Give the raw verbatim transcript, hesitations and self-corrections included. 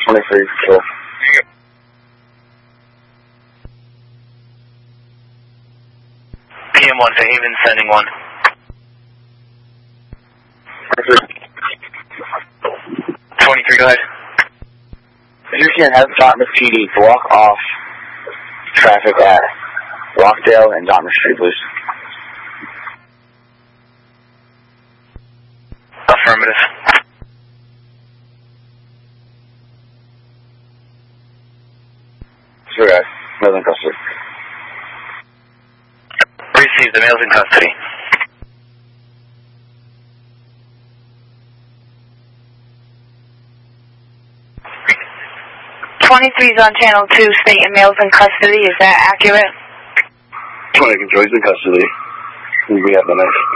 twenty-three, cool. P M one to Haven, sending one. twenty-three, go ahead. If you can have Dartmouth P D block off traffic at Rockdale and Dartmouth Street, please. Affirmative. Sure, guys. Males in custody. Receive the males in custody. twenty-three's on channel two, stating males in custody. Is that accurate? twenty controls in custody. We have the next.